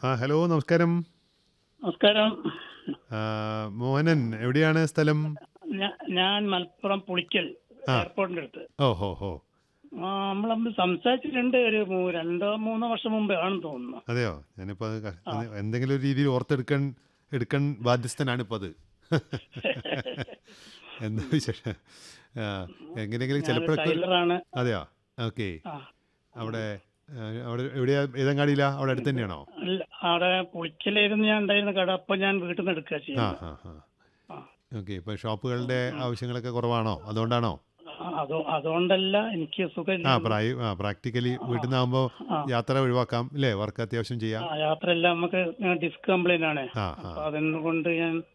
Hello നമസ്കാരം. നമസ്കാരം. മോഹനൻ എവിടെയാണ് സ്ഥലം? ഞാൻ മലപ്പുറം പുളിക്കൽ ആ. എയർപോർട്ടിന്റെ അടുത്ത്. ഓ ഹോ ഹോ. നമ്മൾ തമ്മിൽ സംസാരിച്ചിട്ടുണ്ട് ഒരു രണ്ടോ മൂന്നോ വർഷം മുമ്പേ ആണെന്ന് തോന്നുന്നു. അതെയോ? ഞാനിപ്പോൾ അത് ആ. എന്തെങ്കിലും ഒരു രീതിയിൽ എടുക്കാൻ ബാധ്യസ്ഥനാണ് ഇപ്പോൾ അത്. എന്താ വിശേഷം? ആ, എങ്ങനെയെങ്കിലും ഞാനൊരു ചിലപ്പോഴൊക്കെ ടൈലറാണ്. അതെയോ? ഓക്കെ. ആ. അവിടെ അവിടെ എവിടെയാ, ഏതങ്ങാടിയിലാ? അവിടെ അടുത്ത് തന്നെയാണോ? അല്ല, അവിടെ പുളിക്കലായിരുന്നു ഞാൻ ഉണ്ടായിരുന്ന കട. അപ്പൊ ഞാൻ വീട്ടിൽ നിന്ന് എടുക്കുക ആ ചെയ്യുന്നത്. ഹാ ഹാ. ആ. ഓക്കെ. ഇപ്പോൾ ഷോപ്പുകളുടെ ഉം. ആവശ്യങ്ങളൊക്കെ കുറവാണോ? അതുകൊണ്ടാണോ? അതുകൊണ്ടല്ല, എനിക്ക് സുഖമില്ലായിരുന്നു. പ്രാക്ടിക്കലി ആ. വീട്ടിൽ നിന്നാകുമ്പോൾ ആ. യാത്ര ഒഴിവാക്കാം അല്ലേ? വർക്ക് അത്യാവശ്യം ചെയ്യാം. യാത്രയെല്ലാം നമുക്ക് ഡിസ്ക് കംപ്ലൈന്റ് ആണ്. ആ ഹാ. അപ്പൊ അതുകൊണ്ട് ഞാൻ